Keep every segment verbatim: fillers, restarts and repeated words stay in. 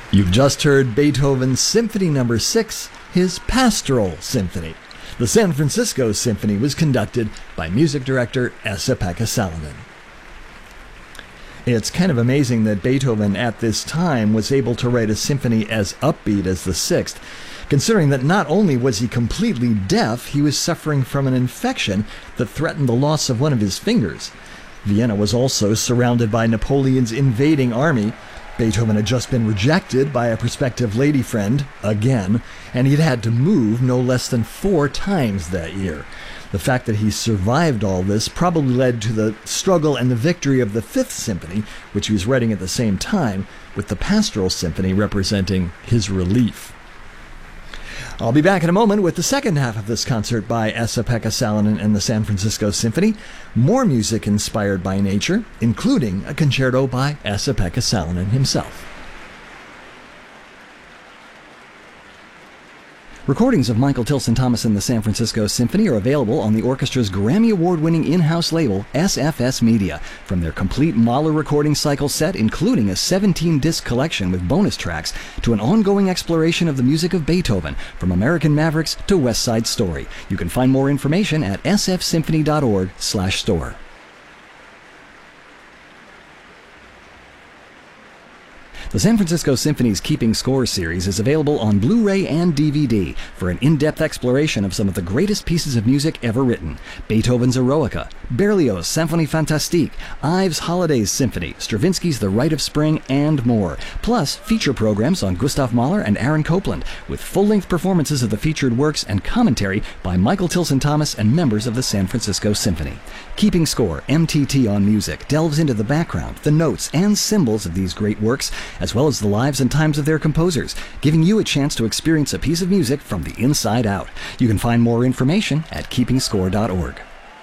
You've just heard Beethoven's Symphony Number six, his Pastoral Symphony. The San Francisco Symphony was conducted by music director Esa-Pekka Salonen. It's kind of amazing that Beethoven at this time was able to write a symphony as upbeat as the Sixth, considering that not only was he completely deaf, he was suffering from an infection that threatened the loss of one of his fingers. Vienna was also surrounded by Napoleon's invading army. Beethoven had just been rejected by a prospective lady friend, again, and he'd had to move no less than four times that year. The fact that he survived all this probably led to the struggle and the victory of the Fifth Symphony, which he was writing at the same time, with the Pastoral Symphony representing his relief. I'll be back in a moment with the second half of this concert by Esa-Pekka Salonen and the San Francisco Symphony. More music inspired by nature, including a concerto by Esa-Pekka Salonen himself. Recordings of Michael Tilson Thomas and the San Francisco Symphony are available on the orchestra's Grammy Award-winning in-house label, S F S Media. From their complete Mahler recording cycle set, including a seventeen-disc collection with bonus tracks, to an ongoing exploration of the music of Beethoven, from American Mavericks to West Side Story. You can find more information at s f symphony dot org slash store. The San Francisco Symphony's Keeping Score series is available on Blu-ray and D V D for an in-depth exploration of some of the greatest pieces of music ever written. Beethoven's Eroica, Berlioz' Symphonie Fantastique, Ives' Holiday's Symphony, Stravinsky's The Rite of Spring, and more. Plus, feature programs on Gustav Mahler and Aaron Copland, with full-length performances of the featured works and commentary by Michael Tilson Thomas and members of the San Francisco Symphony. Keeping Score, M T T on Music, delves into the background, the notes, and symbols of these great works, as well as the lives and times of their composers, giving you a chance to experience a piece of music from the inside out. You can find more information at keeping score dot org.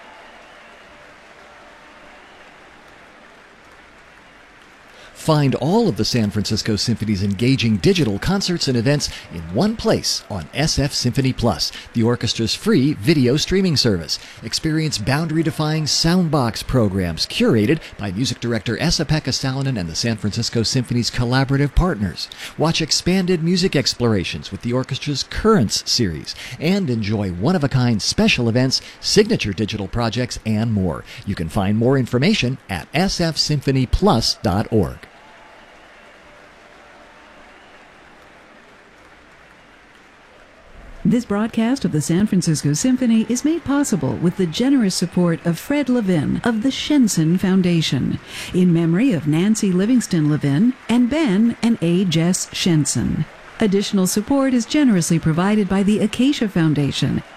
Find all of the San Francisco Symphony's engaging digital concerts and events in one place on S F Symphony Plus, the orchestra's free video streaming service. Experience boundary-defying soundbox programs curated by music director Esa-Pekka Salonen and the San Francisco Symphony's collaborative partners. Watch expanded music explorations with the orchestra's Currents series, and enjoy one-of-a-kind special events, signature digital projects, and more. You can find more information at s f symphony plus dot org. This broadcast of the San Francisco Symphony is made possible with the generous support of Fred Levin of the Shenson Foundation, in memory of Nancy Livingston Levin and Ben and A. Jess Shenson. Additional support is generously provided by the Acacia Foundation